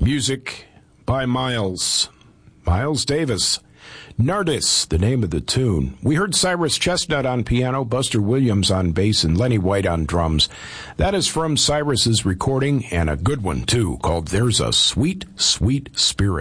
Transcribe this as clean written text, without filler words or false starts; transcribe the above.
Music by Miles Davis. Nardis, the name of the tune. We heard Cyrus Chestnut on piano, Buster Williams on bass, and Lenny White on drums. That is from Cyrus's recording, and a good one, too, called There's a Sweet, Sweet Spirit.